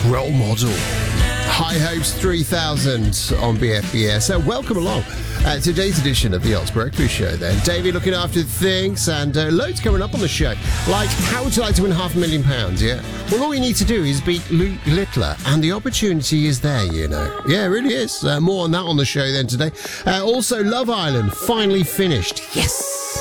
role model. High Hopes 3000 on BFBS. Welcome along. Today's edition of the Oz Breakfast Show then. Davey looking after things and loads coming up on the show. Like, how would you like to win £500,000, yeah? Well, all you need to do is beat Luke Littler and the opportunity is there, you know. Yeah, it really is. More on that on the show then today. Also, Love Island finally finished. Yes!